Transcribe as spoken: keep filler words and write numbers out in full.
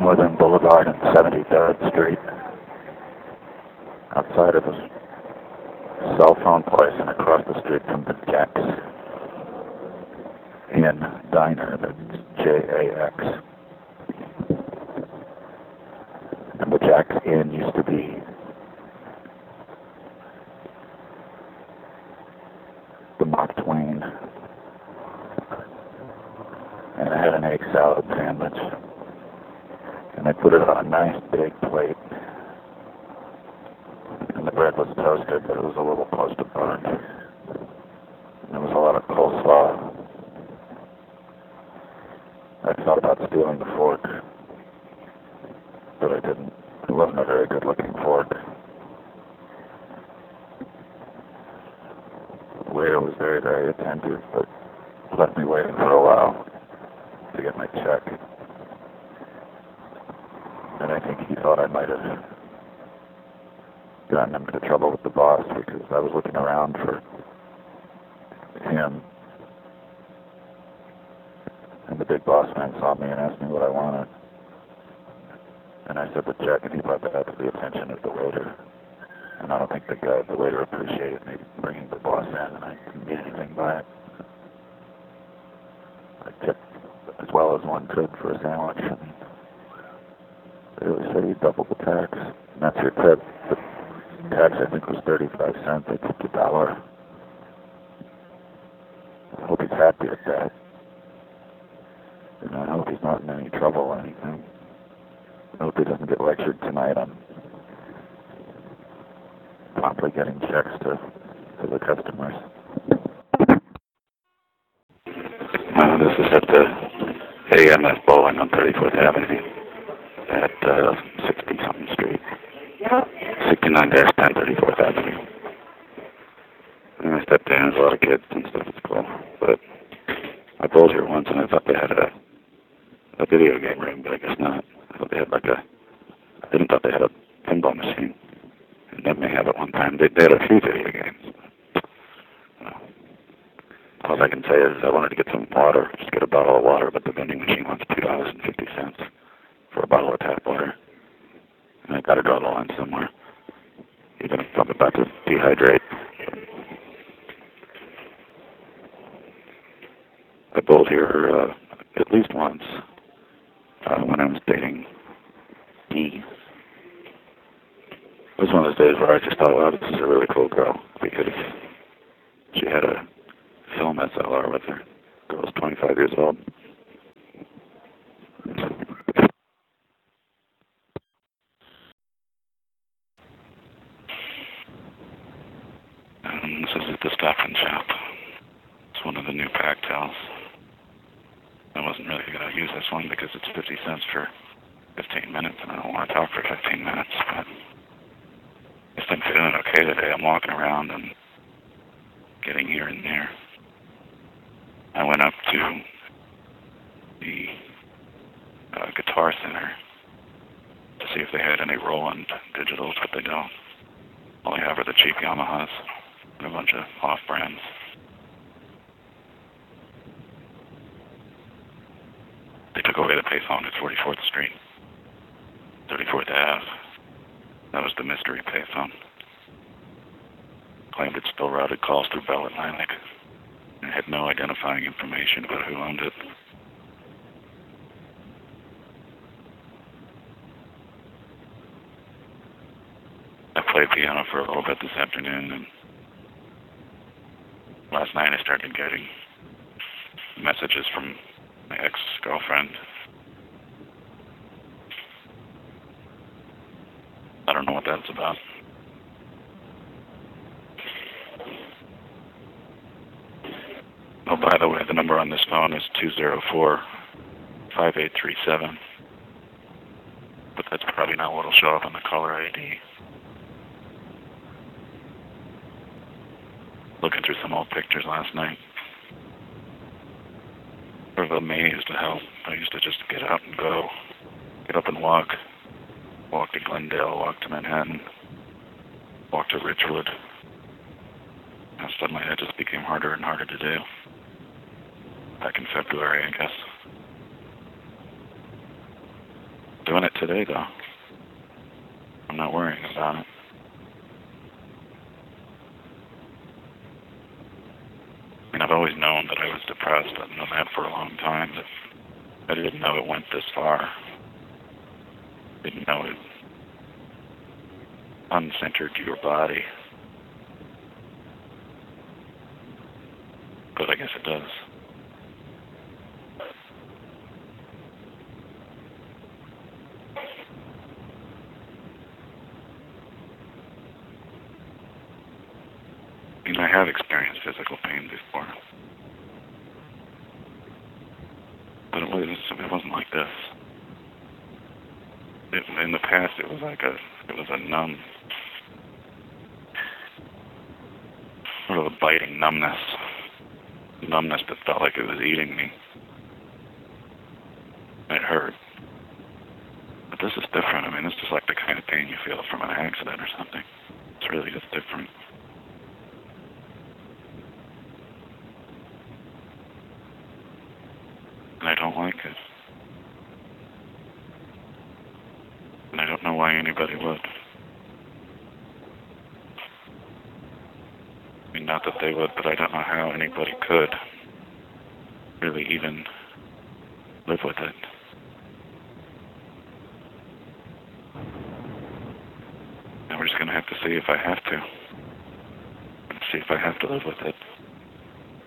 Northern Boulevard and seventy-third Street, outside of a cell phone place and across the street from the Jack's Inn Diner. That's J A X. And the Jack's Inn used to be the Mark Twain. And I had an egg salad sandwich. And I put it on a nice big plate. And the bread was toasted, but it was a little close to burnt. And there was a lot of coleslaw. I thought about stealing the fork, but I didn't. It wasn't a very good-looking fork. The waiter was very, very attentive, but left me waiting for a while to get my check. And I think he thought I might have gotten him into trouble with the boss because I was looking around for him. And the big boss man saw me and asked me what I wanted. And I said the check, and he brought that to the attention of the waiter. And I don't think the guy, the waiter appreciated me bringing the boss in, and I didn't get anything by it. I tipped as well as one could for a sandwich. And they really said he doubled the tax. And that's your tip. The tax, I think, was thirty-five cents. I tipped a dollar. I hope he's happy with that. And I hope he's not in any trouble or anything. I hope he doesn't get lectured tonight on promptly getting checks to, to the customers. Uh, this is at the A M F Bowling on thirty-fourth Avenue at uh, sixty-something Street. sixty-nine dash ten, thirty-fourth Avenue. And I stepped in, there's a lot of kids and stuff, it's cool. But I bowled here once and I thought they had a, a video game room, but I guess not. I thought they had like a, I didn't thought they had a pinball machine. And then they had it one time. They, they had a few video games. Uh, all I can say is I wanted to get some water, just get a bottle of water, but the vending machine wants two dollars and fifty cents for a bottle of tap water. And I got to draw the line somewhere, even if I'm about to dehydrate. I bowled here uh, at least once uh, when I was dating Dee. It was one of those days where I just thought, wow, this is a really cool girl, because she had a film S L R with her. The girl was twenty-five years old. And this is at the Stop and Shop. It's one of the new Pactels. I wasn't really going to use this one because it's fifty cents for fifteen minutes, and I don't want to talk for fifteen minutes, but I guess I'm feeling okay today. I'm walking around and getting here and there. I went up to the uh, Guitar Center to see if they had any Roland digitals, but they don't. All they have are the cheap Yamahas and a bunch of off-brands. They took away the payphone at forty-fourth Street, thirty-fourth Ave. That was the mystery payphone. Claimed it still routed calls through Bell Atlantic. It had no identifying information about who owned it. I played piano for a little bit this afternoon, and last night I started getting messages from my ex-girlfriend. I don't know what that's about. Oh, by the way, the number on this phone is two zero four, five eight three seven. But that's probably not what will show up on the caller I D. Looking through some old pictures last night. Sort of amazed at how I used to just get up and go. Get up and walk. Walk to Glendale, walk to Manhattan. Walk to Richwood. And suddenly that just became harder and harder to do. Back in February, I guess. doing it today, though. I'm not worrying about it. I mean, I've always known that I was depressed. I've known that for a long time, but I didn't know it went this far. Didn't know it uncentered your body. But I guess it does. I mean, I have experienced physical pain before. But it, was, it wasn't like this. It, in the past, it was like a, it was a numb, sort of a biting numbness. Numbness that felt like it was eating me. It hurt. But this is different. I mean, this is like the kind of pain you feel from an accident or something. It's really just different. And I don't like it. And I don't know why anybody would. I mean, not that they would, but I don't know how anybody could really even live with it. And we're just going to have to see if I have to. See if I have to live with it.